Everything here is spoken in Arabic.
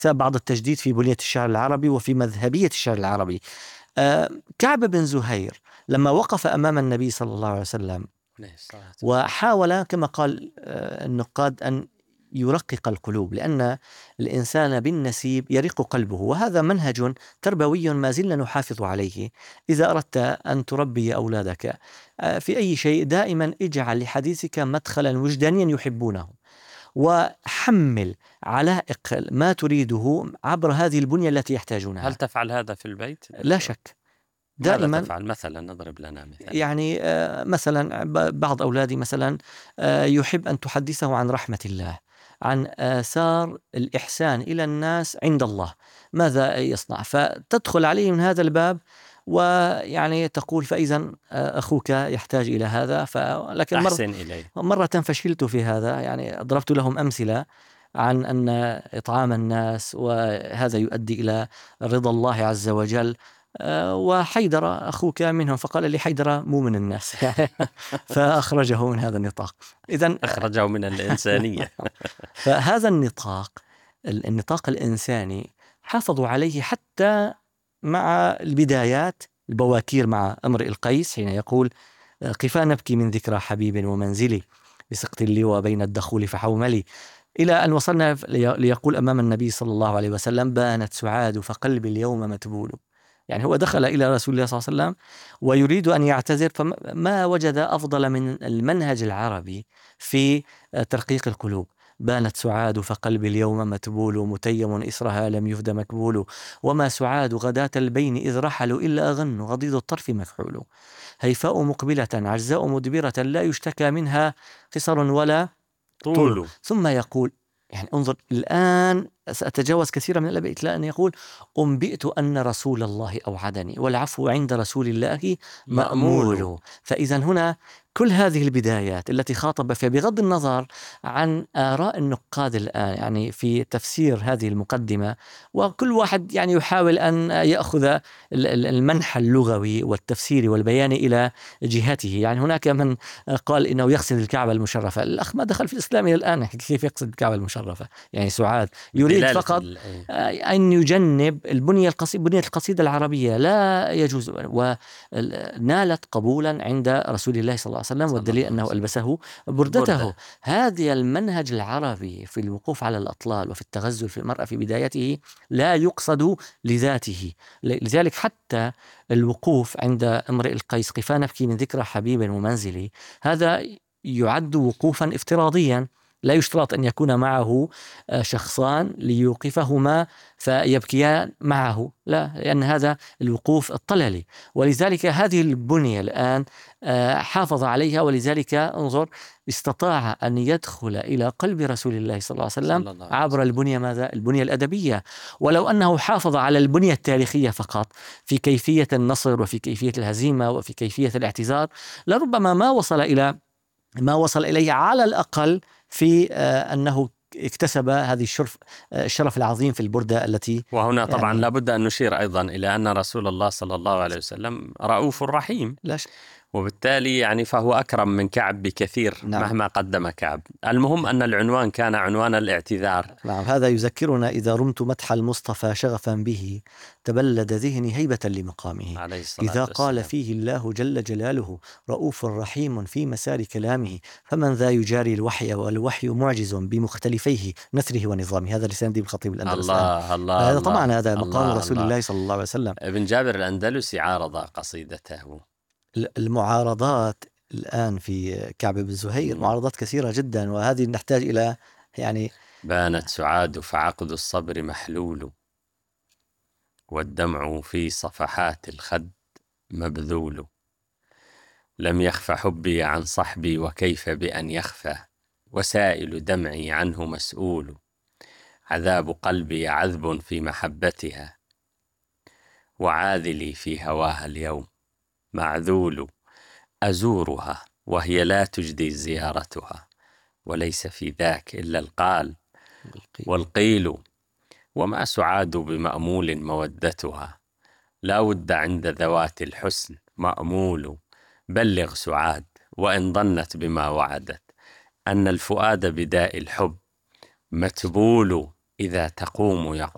بعض التجديد في بنية الشعر العربي وفي مذهبية الشعر العربي. كعب بن زهير لما وقف أمام النبي صلى الله عليه وسلم وحاول كما قال النقاد أن يرقق القلوب، لأن الإنسان بالنسيب يرق قلبه، وهذا منهج تربوي ما زلنا نحافظ عليه. إذا أردت أن تربي أولادك في أي شيء دائما اجعل لحديثك مدخلا وجدانيا يحبونه، وحمل علائق ما تريده عبر هذه البنية التي يحتاجونها. هل تفعل هذا في البيت؟ لا شك. دائما. ماذا تفعل مثلا؟ نضرب لنا مثال. يعني مثلا بعض أولادي مثلا يحب أن تحدثه عن رحمة الله، عن آثار الإحسان إلى الناس عند الله، ماذا يصنع، فتدخل عليه من هذا الباب ويعني تقول فإذا أخوك يحتاج إلى هذا. لكن مرة فشلت في هذا، يعني ضربت لهم أمثلة عن أن إطعام الناس وهذا يؤدي إلى رضا الله عز وجل، وحيدر أخوك منهم، فقال لي حيدر مو من الناس فأخرجه من هذا النطاق. إذن أخرجه من الإنسانية. فهذا النطاق الإنساني حافظوا عليه حتى مع البدايات البواكير، مع امرئ القيس حين يقول قفا نبكي من ذكرى حبيب ومنزلي بسقط اللوى بين الدخول فحوملي، إلى أن وصلنا ليقول أمام النبي صلى الله عليه وسلم بانت سعاد فقلبي اليوم متبول. يعني هو دخل إلى رسول الله صلى الله عليه وسلم ويريد أن يعتذر، فما وجد أفضل من المنهج العربي في ترقيق القلوب. بانت سعاد فقلبي اليوم متبول متيم إسرها لم يفد مكبول، وما سعاد غداة البين إذ رحلوا إلا أغن غضيض الطرف مكحول، هيفاء مقبلة عجزاء مدبرة لا يشتكى منها قصر ولا طول. ثم يقول، يعني انظر الآن سأتجاوز كثيرا من الأبيات، لأن يقول أنبئت أن رسول الله أوعدني والعفو عند رسول الله مأمول. فإذا هنا كل هذه البدايات التي خاطب فيها بغض النظر عن آراء النقاد الآن يعني في تفسير هذه المقدمة، وكل واحد يعني يحاول أن يأخذ المنحى اللغوي والتفسيري والبياني إلى جهته. يعني هناك من قال إنه يقصد الكعبة المشرفة، الأخ ما دخل في الإسلام إلى الآن، كيف يقصد الكعبة المشرفة؟ يعني سعاد يريد فقط أن يجنب بنية القصيدة العربية، لا يجوز، ونالت قبولا عند رسول الله صلى الله عليه وسلم، والدليل أنه ألبسه بردته. هذا المنهج العربي في الوقوف على الأطلال وفي التغزل في المرأة في بدايته لا يقصد لذاته. لذلك حتى الوقوف عند امرئ القيس قفا نبكي من ذكرى حبيب ومنزلي، هذا يعد وقوفا افتراضيا، لا يشترط أن يكون معه شخصان ليوقفهما فيبكيان معه، لا، لأن هذا الوقوف الطللي. ولذلك هذه البنية الآن حافظ عليها، ولذلك انظر استطاع أن يدخل إلى قلب رسول الله صلى الله عليه وسلم عبر البنية ماذا؟ البنية الأدبية. ولو أنه حافظ على البنية التاريخية فقط في كيفية النصر وفي كيفية الهزيمة وفي كيفية الاعتذار، لربما ما وصل إليه على الأقل في أنه اكتسب هذه الشرف العظيم في البردة التي. وهنا طبعا يعني لابد أن نشير أيضا إلى أن رسول الله صلى الله عليه وسلم رؤوف رحيم، وبالتالي يعني فهو أكرم من كعب بكثير. نعم. مهما قدم كعب. المهم أن العنوان كان عنوان الاعتذار. نعم. هذا يذكرنا إذا رمت مدح المصطفى شغفا به تبلد ذهني هيبة لمقامه، إذا قال فيه الله جل جلاله رؤوف رحيم في مسار كلامه، فمن ذا يجاري الوحي والوحي معجز بمختلفيه نثره ونظامه. هذا لسان دين الخطيب الأندلسي. الله هذا طبعا هذا مقام رسول الله صلى الله عليه وسلم. ابن جابر الأندلسي عارض قصيدته. المعارضات الآن في كعب بن زهير معارضات كثيرة جدا، وهذه نحتاج إلى يعني بانت سعاد فعقد الصبر محلول، والدمع في صفحات الخد مبذول، لم يخف حبي عن صحبي وكيف بأن يخفى، وسائل دمعي عنه مسؤول، عذاب قلبي عذب في محبتها، وعاذلي في هواها اليوم معذول، أزورها وهي لا تجدي زيارتها، وليس في ذاك إلا القال والقيل، وما سعاد بمأمول مودتها، لا ود عند ذوات الحسن مأمول، بلغ سعاد وإن ظنت بما وعدت، أن الفؤاد بداء الحب متبول، إذا تقوم يقول